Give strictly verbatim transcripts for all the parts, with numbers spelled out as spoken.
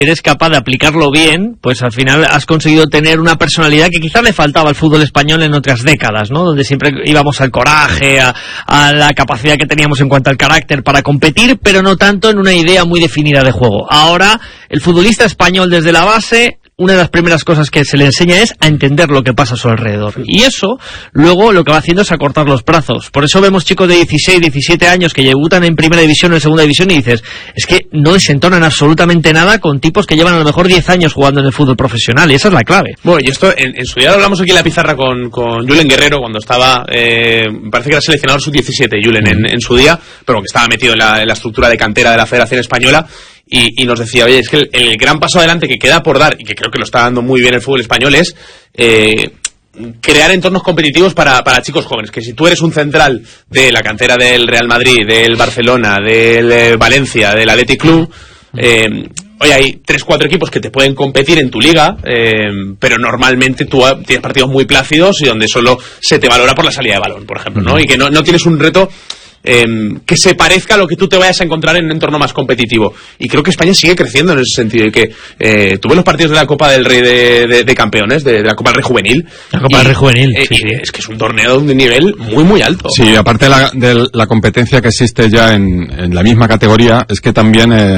eres capaz de aplicarlo bien, pues al final has conseguido tener una personalidad que quizás le faltaba al fútbol español en otras décadas, ¿no? Donde siempre íbamos al coraje, a, a la capacidad que teníamos en cuanto al carácter para competir, pero no tanto en una idea muy definida de juego. Ahora, el futbolista español desde la base, una de las primeras cosas que se le enseña es a entender lo que pasa a su alrededor. Y eso, luego, lo que va haciendo es acortar los plazos. Por eso vemos chicos de dieciséis, diecisiete años que debutan en primera división o en segunda división y dices, es que no desentonan absolutamente nada con tipos que llevan a lo mejor diez años jugando en el fútbol profesional, y esa es la clave. Bueno, y esto, en, en su día lo hablamos aquí en la pizarra con, con Julen Guerrero, cuando estaba, eh, me parece que era seleccionador sub diecisiete, Julen, en, en su día, pero que estaba metido en la, en la estructura de cantera de la Federación Española. Y, y nos decía, oye, es que el, el gran paso adelante que queda por dar, y que creo que lo está dando muy bien el fútbol español, es eh, crear entornos competitivos para, para chicos jóvenes. Que si tú eres un central de la cantera del Real Madrid, del Barcelona, del eh, Valencia, del Athletic Club, eh, oye, hay tres, cuatro equipos que te pueden competir en tu liga, eh, pero normalmente tú tienes partidos muy plácidos y donde solo se te valora por la salida de balón, por ejemplo, ¿no? Y que no, no tienes un reto Eh, que se parezca a lo que tú te vayas a encontrar en un entorno más competitivo. Y creo que España sigue creciendo en ese sentido, y que eh, tuve los partidos de la Copa del Rey de, de, de Campeones, de, de la Copa del Rey Juvenil. La Copa y, del Rey Juvenil, eh, sí, y sí. Es que es un torneo de un nivel muy muy alto. Sí, aparte de la, de la competencia que existe ya en, en la misma categoría, es que también eh,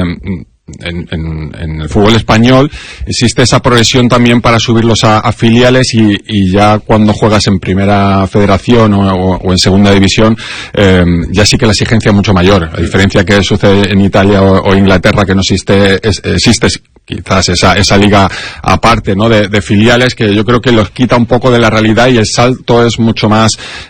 En, en, en el fútbol español existe esa progresión también para subirlos a, a filiales, y, y ya cuando juegas en primera federación o, o, o en segunda división, eh, ya sí que la exigencia es mucho mayor, a diferencia que sucede en Italia o, o Inglaterra, que no existe, es, existe quizás esa, esa liga aparte, ¿no? De, de filiales, que yo creo que los quita un poco de la realidad, y el salto es mucho más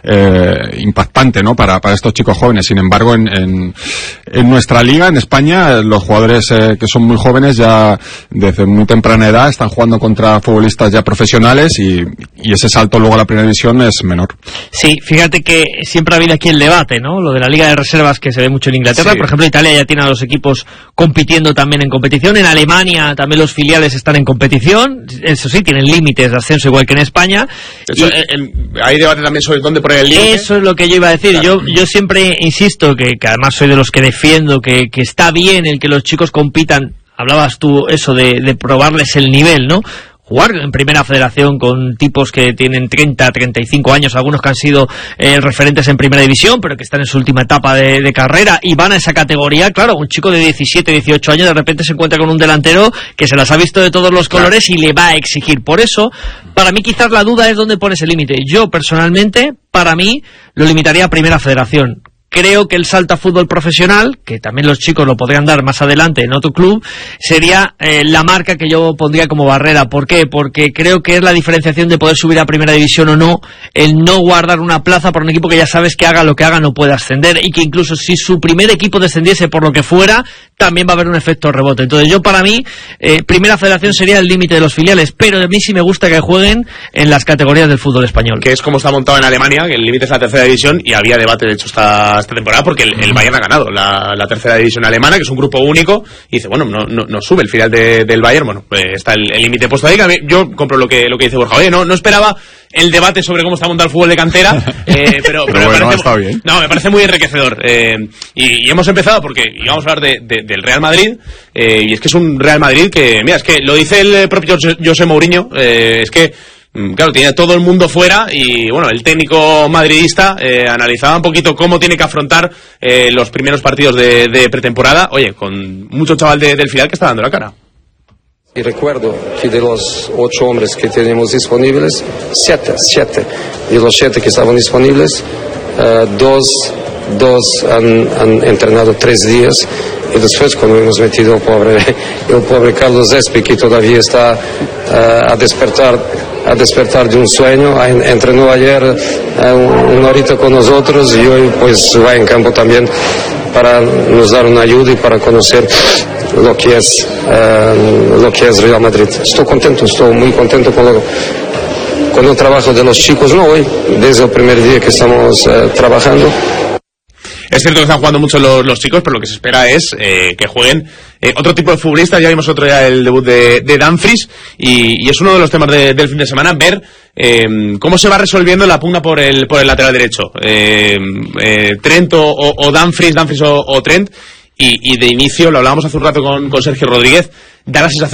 eh, impactante, ¿no? Para, para estos chicos jóvenes. Sin embargo, en, en, en nuestra liga, en España, los jugadores eh, que son muy jóvenes ya desde muy temprana edad están jugando contra futbolistas ya profesionales, y, y ese salto luego a la primera división es menor. Sí, fíjate que siempre ha habido aquí el debate, ¿no? Lo de la liga de reservas, que se ve mucho en Inglaterra. Sí. Por ejemplo, Italia ya tiene a los equipos compitiendo también en competición. En Alemania también los filiales están en competición. Eso sí, tienen límites de ascenso igual que en España. Eso, y, el, el, hay debate también sobre dónde poner el límite. Eso es lo que yo iba a decir. Claro. Yo yo siempre insisto que, que además soy de los que defiendo que, que está bien el que los chicos compitan. Hablabas tú eso de, de probarles el nivel, ¿no? Jugar en primera federación con tipos que tienen treinta, treinta y cinco años, algunos que han sido eh, referentes en primera división, pero que están en su última etapa de, de carrera y van a esa categoría. Claro, un chico de diecisiete, dieciocho años de repente se encuentra con un delantero que se las ha visto de todos los colores, claro, y le va a exigir. Por eso, para mí quizás la duda es dónde pones el límite. Yo, personalmente, para mí, lo limitaría a primera federación. Creo que el salto a fútbol profesional, que también los chicos lo podrían dar más adelante en otro club, sería eh, la marca que yo pondría como barrera. ¿Por qué? Porque creo que es la diferenciación de poder subir a primera división o no, el no guardar una plaza por un equipo que ya sabes que haga lo que haga no puede ascender, y que incluso si su primer equipo descendiese por lo que fuera, también va a haber un efecto rebote. Entonces yo, para mí, eh, primera federación sería el límite de los filiales, pero a mí sí me gusta que jueguen en las categorías del fútbol español. Que es como está montado en Alemania, que el límite es la tercera división, y había debate, de hecho, esta, esta temporada, porque el, el Bayern ha ganado la, la tercera división alemana, que es un grupo único, y dice, bueno, no, no, no sube el filial de, del Bayern, bueno, pues está el límite puesto ahí. Que a mí, yo compro lo que, lo que dice Borja. Oye, no, no esperaba el debate sobre cómo está montado el fútbol de cantera, eh, pero, pero, pero me bueno, parece, está bien. No, me parece muy enriquecedor. Eh, y, y hemos empezado porque íbamos a hablar de, de, del Real Madrid, eh, y es que es un Real Madrid que, mira, es que lo dice el propio José Mourinho, eh, es que, claro, tiene todo el mundo fuera, y bueno, el técnico madridista eh, analizaba un poquito cómo tiene que afrontar eh, los primeros partidos de, de pretemporada, oye, con mucho chaval de, del filial que está dando la cara. Y recuerdo que de los ocho hombres que tenemos disponibles, siete, siete, de los siete que estaban disponibles, uh, dos, dos han, han entrenado tres días, y después cuando hemos metido el pobre, el pobre Carlos Espi, que todavía está uh, a despertar, a despertar de un sueño, entrenó ayer uh, una horita con nosotros, y hoy pues va en campo también para nos dar una ayuda y para conocer lo que es uh, lo que es Real Madrid. Estoy contento, estoy muy contento con, lo, con el trabajo de los chicos, no hoy, desde el primer día que estamos uh, trabajando. Es cierto que están jugando mucho los, los chicos, pero lo que se espera es eh, que jueguen eh, otro tipo de futbolistas. Ya vimos otro día el debut de, de Dumfries, y, y es uno de los temas de, del fin de semana, ver eh, cómo se va resolviendo la pugna por el, por el lateral derecho. Eh, eh, Trent o, o, o Dumfries, Dumfries o, o Trent. Y, y de inicio, lo hablábamos hace un rato con, con Sergio Rodríguez, da la sensación